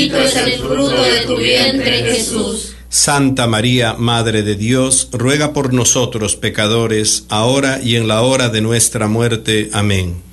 Bendito es el fruto de tu vientre, Jesús. Santa María, Madre de Dios, ruega por nosotros pecadores, ahora y en la hora de nuestra muerte. Amén.